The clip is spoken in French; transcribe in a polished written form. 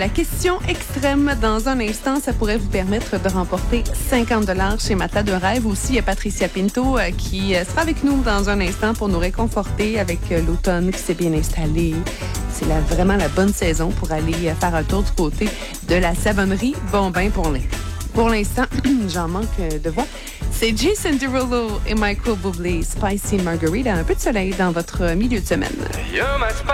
La question extrême, dans un instant, ça pourrait vous permettre de remporter 50 $ chez Matelas de Rêve. Aussi, il y a Patricia Pinto qui sera avec nous dans un instant pour nous réconforter avec l'automne qui s'est bien installé. C'est vraiment la bonne saison pour aller faire un tour du côté de la savonnerie Bombin pour l'instant, j'en manque de voix. C'est Jason Derulo et Michael Bublé, Spicy Margarita. Un peu de soleil dans votre milieu de semaine.